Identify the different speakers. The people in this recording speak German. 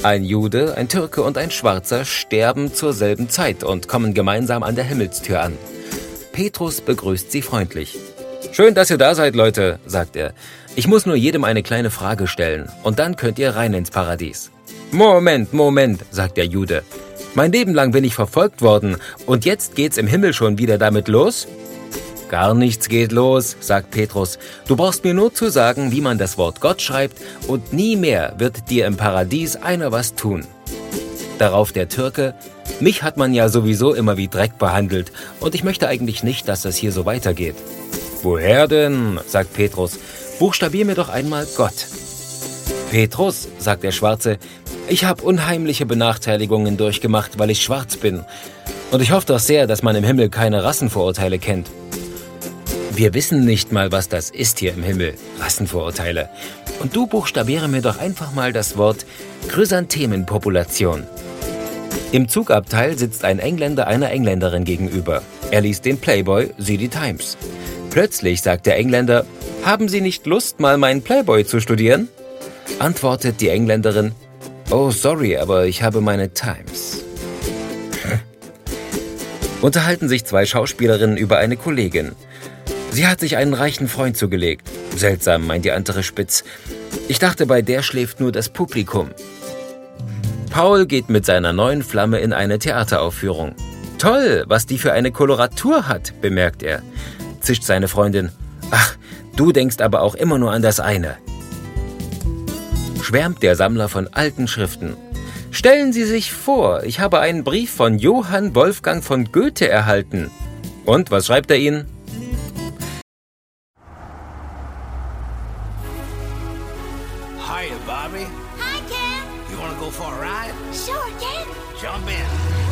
Speaker 1: Ein Jude, ein Türke und ein Schwarzer sterben zur selben Zeit und kommen gemeinsam an der Himmelstür an. Petrus begrüßt sie freundlich. »Schön, dass ihr da seid, Leute«, sagt er. »Ich muss nur jedem eine kleine Frage stellen und dann könnt ihr rein ins Paradies.« »Moment«, sagt der Jude. »Mein Leben lang bin ich verfolgt worden und jetzt geht's im Himmel schon wieder damit los?« »Gar nichts geht los«, sagt Petrus. »Du brauchst mir nur zu sagen, wie man das Wort Gott schreibt und nie mehr wird dir im Paradies einer was tun.« Darauf der Türke: »Mich hat man ja sowieso immer wie Dreck behandelt und ich möchte eigentlich nicht, dass das hier so weitergeht.« »Woher denn?«, sagt Petrus. »Buchstabier mir doch einmal Gott.« »Petrus«, sagt der Schwarze, »ich habe unheimliche Benachteiligungen durchgemacht, weil ich schwarz bin. Und ich hoffe doch sehr, dass man im Himmel keine Rassenvorurteile kennt.« »Wir wissen nicht mal, was das ist hier im Himmel, Rassenvorurteile. Und du buchstabiere mir doch einfach mal das Wort Chrysanthemenpopulation.« Im Zugabteil sitzt ein Engländer einer Engländerin gegenüber. Er liest den Playboy, sie die Times. Plötzlich sagt der Engländer: »Haben Sie nicht Lust, mal meinen Playboy zu studieren?« Antwortet die Engländerin: »Oh, sorry, aber ich habe meine Times.« Unterhalten sich zwei Schauspielerinnen über eine Kollegin. Sie hat sich einen reichen Freund zugelegt. Seltsam, meint die andere spitz. Ich dachte, bei der schläft nur das Publikum. Paul geht mit seiner neuen Flamme in eine Theateraufführung. Toll, was die für eine Koloratur hat, bemerkt er. Zischt seine Freundin: Ach, du denkst aber auch immer nur an das eine. Schwärmt der Sammler von alten Schriften. Stellen Sie sich vor, ich habe einen Brief von Johann Wolfgang von Goethe erhalten. Und, was schreibt er Ihnen?
Speaker 2: Hiya, Bobby.
Speaker 3: Hi, Ken.
Speaker 2: You wanna go for a ride?
Speaker 3: Sure, Ken.
Speaker 2: Jump in.